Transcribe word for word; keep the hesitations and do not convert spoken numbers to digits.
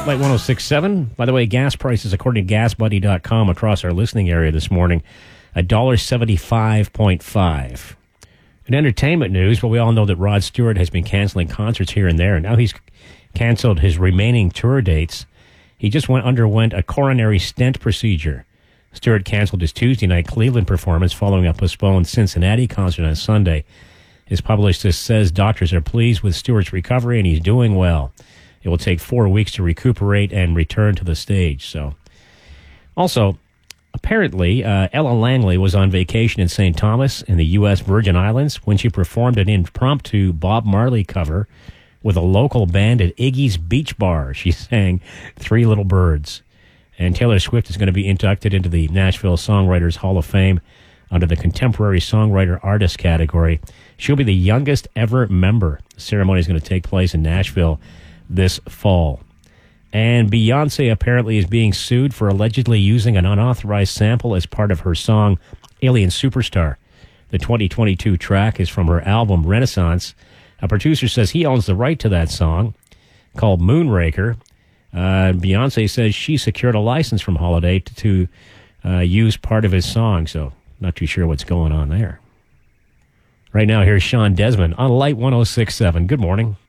Light one oh six point seven. By the way, gas prices, according to gas buddy dot com, across our listening area this morning, one dollar seventy-five point five. In entertainment news, well, we all know that Rod Stewart has been canceling concerts here and there, and now he's canceled his remaining tour dates. He just went underwent a coronary stent procedure. Stewart canceled his Tuesday night Cleveland performance following a postponed Cincinnati concert on Sunday. His publicist says doctors are pleased with Stewart's recovery and he's doing well. It will take four weeks to recuperate and return to the stage. So, also, apparently, uh, Ella Langley was on vacation in Saint Thomas in the U S Virgin Islands when she performed an impromptu Bob Marley cover with a local band at Iggy's Beach Bar. She sang Three Little Birds. And Taylor Swift is going to be inducted into the Nashville Songwriters Hall of Fame under the Contemporary Songwriter Artist category. She'll be the youngest ever member. The ceremony is going to take place in Nashville this fall. And Beyonce apparently is being sued for allegedly using an unauthorized sample as part of her song Alien Superstar. The twenty twenty-two track is from her album Renaissance. A producer says he owns the right to that song, called Moonraker. Uh, Beyonce says she secured a license from Holiday to, to uh, use part of his song, so not too sure what's going on there. Right now, here's Sean Desmond on Light one oh six point seven. Good morning.